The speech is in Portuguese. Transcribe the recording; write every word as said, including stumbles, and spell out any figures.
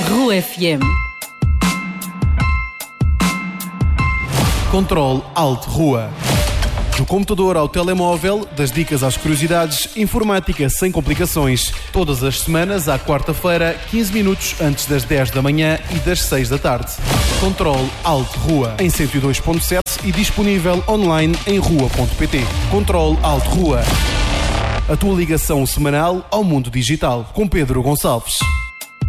Rua F M. Controle Alt Rua. Do computador ao telemóvel, das dicas às curiosidades, informática sem complicações. Todas as semanas, à quarta-feira, quinze minutos antes das dez da manhã e das seis da tarde. Controle Alt Rua, em cento e dois ponto sete e disponível online em rua ponto pt. Controle Alt Rua. A tua ligação semanal ao mundo digital, com Pedro Gonçalves.